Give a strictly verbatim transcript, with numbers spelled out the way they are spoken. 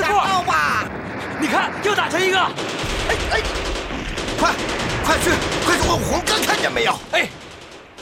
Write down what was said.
打炮吧！ 你看，又打成一个！ 哎哎，快快去快去问红哥看见没有？ 哎，